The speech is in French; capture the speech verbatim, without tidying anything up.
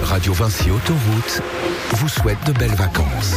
Radio Vinci Autoroute vous souhaite de belles vacances.